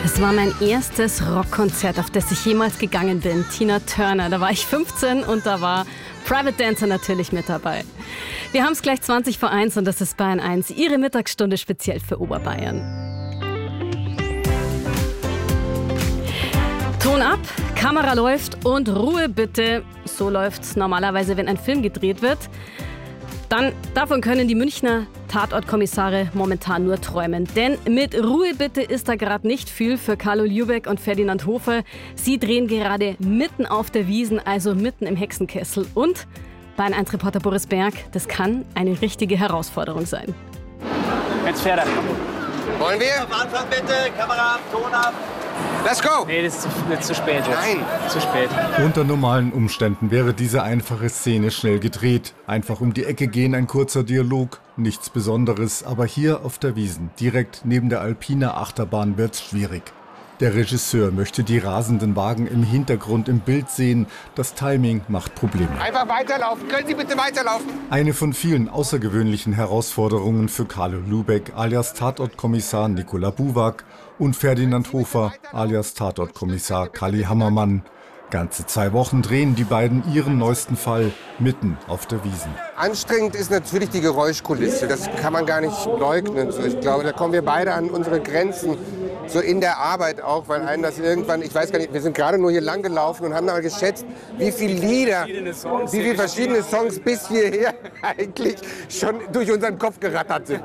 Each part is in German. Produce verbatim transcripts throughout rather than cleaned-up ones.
Es war mein erstes Rockkonzert, auf das ich jemals gegangen bin. Tina Turner. Da war ich fünfzehn und da war Private Dancer natürlich mit dabei. Wir haben es gleich zwanzig vor eins und das ist Bayern eins. Ihre Mittagsstunde speziell für Oberbayern. Ton ab, Kamera läuft und Ruhe bitte. So läuft's normalerweise, wenn ein Film gedreht wird. Dann davon können die Münchner Tatortkommissare momentan nur träumen. Denn mit Ruhe bitte ist da gerade nicht viel für Carlo Ljubeck und Ferdinand Hofer. Sie drehen gerade mitten auf der Wiesn, also mitten im Hexenkessel. Und Bayern eins Reporter Boris Berg, das kann eine richtige Herausforderung sein. Jetzt fährt er. Wollen wir? Auf Anfang bitte, Kamera, Ton ab. Let's go! Nee, das ist zu, das ist zu spät jetzt. Nein. Zu spät. Unter normalen Umständen wäre diese einfache Szene schnell gedreht. Einfach um die Ecke gehen, ein kurzer Dialog. Nichts Besonderes, aber hier auf der Wiesn, direkt neben der Alpina Achterbahn, wird's schwierig. Der Regisseur möchte die rasenden Wagen im Hintergrund im Bild sehen. Das Timing macht Probleme. Einfach weiterlaufen. Können Sie bitte weiterlaufen? Eine von vielen außergewöhnlichen Herausforderungen für Carlo Ljubeck alias Tatortkommissar Nikola Buwak und Ferdinand Hofer alias Tatortkommissar Kalli Hammermann. Ganze zwei Wochen drehen die beiden ihren neuesten Fall mitten auf der Wiesn. Anstrengend ist natürlich die Geräuschkulisse. Das kann man gar nicht leugnen. So, ich glaube, da kommen wir beide an unsere Grenzen. So in der Arbeit auch, weil einen das irgendwann, ich weiß gar nicht, wir sind gerade nur hier lang gelaufen und haben mal geschätzt, wie viele Lieder, wie viele verschiedene Songs bis hierher eigentlich schon durch unseren Kopf gerattert sind.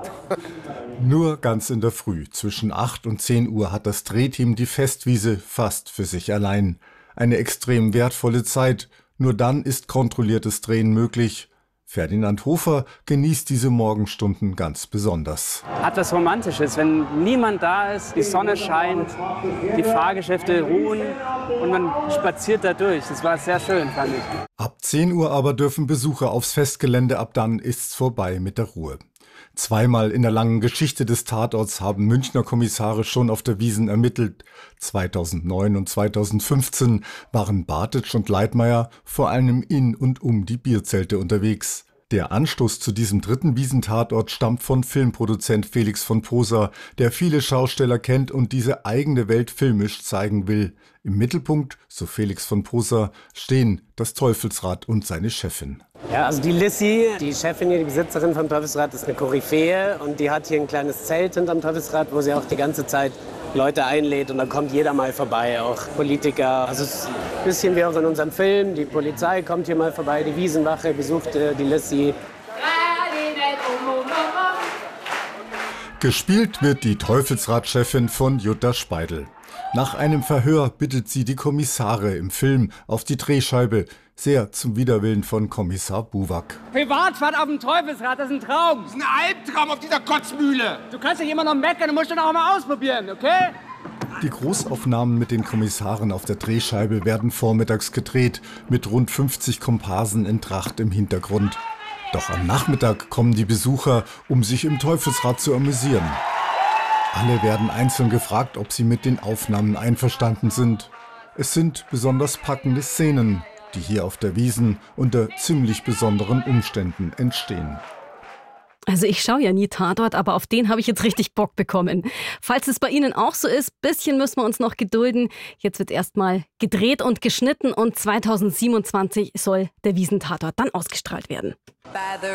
Nur ganz in der Früh, zwischen acht und zehn Uhr, hat das Drehteam die Festwiese fast für sich allein. Eine extrem wertvolle Zeit. Nur dann ist kontrolliertes Drehen möglich. Ferdinand Hofer genießt diese Morgenstunden ganz besonders. Hat was Romantisches, wenn niemand da ist, die Sonne scheint, die Fahrgeschäfte ruhen und man spaziert da durch. Das war sehr schön, fand ich. Ab zehn Uhr aber dürfen Besucher aufs Festgelände, ab dann ist's vorbei mit der Ruhe. Zweimal in der langen Geschichte des Tatorts haben Münchner Kommissare schon auf der Wiesn ermittelt. zweitausendneun und zweitausendfünfzehn waren Bartitsch und Leitmayr vor allem in und um die Bierzelte unterwegs. Der Anstoß zu diesem dritten Wiesn-Tatort stammt von Filmproduzent Felix von Poser, der viele Schausteller kennt und diese eigene Welt filmisch zeigen will. Im Mittelpunkt, so Felix von Poser, stehen das Teufelsrad und seine Chefin. Ja, also die Lissy, die Chefin hier, die Besitzerin vom Teufelsrad, ist eine Koryphäe und die hat hier ein kleines Zelt hinterm Teufelsrad, wo sie auch die ganze Zeit Leute einlädt und da kommt jeder mal vorbei, auch Politiker. Also es ist ein bisschen wie auch in unserem Film, die Polizei kommt hier mal vorbei, die Wiesenwache besucht äh, die Lissy. Gespielt wird die Teufelsrad-Chefin von Jutta Speidel. Nach einem Verhör bittet sie die Kommissare im Film auf die Drehscheibe, sehr zum Widerwillen von Kommissar Buwak. Privatfahrt auf dem Teufelsrad, das ist ein Traum. Das ist ein Albtraum auf dieser Kotzmühle. Du kannst ja immer noch meckern, du musst dann auch mal ausprobieren, okay? Die Großaufnahmen mit den Kommissaren auf der Drehscheibe werden vormittags gedreht, mit rund fünfzig Komparsen in Tracht im Hintergrund. Doch am Nachmittag kommen die Besucher, um sich im Teufelsrad zu amüsieren. Alle werden einzeln gefragt, ob sie mit den Aufnahmen einverstanden sind. Es sind besonders packende Szenen, die hier auf der Wiesn unter ziemlich besonderen Umständen entstehen. Also ich schaue ja nie Tatort, aber auf den habe ich jetzt richtig Bock bekommen. Falls es bei Ihnen auch so ist, bisschen müssen wir uns noch gedulden. Jetzt wird erstmal gedreht und geschnitten und zweitausendsiebenundzwanzig soll der Wiesn-Tatort dann ausgestrahlt werden.